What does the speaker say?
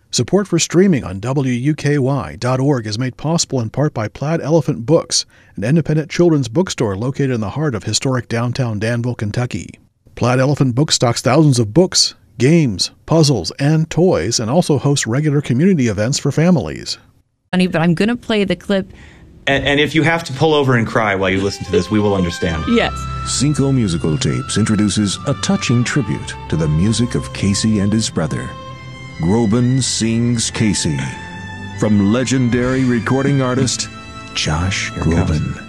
Support for streaming on WUKY.org is made possible in part by Plaid Elephant Books, an independent children's bookstore located in the heart of historic downtown Danville, Kentucky. Plaid Elephant Books stocks thousands of books, games, puzzles, and toys, and also hosts regular community events for families. But I'm going to play the clip. And if you have to pull over and cry while you listen to this, we will understand. Yes. Cinco Musical Tapes introduces a touching tribute to the music of Casey and his brother. Groban Sings Casey, from legendary recording artist Josh Groban.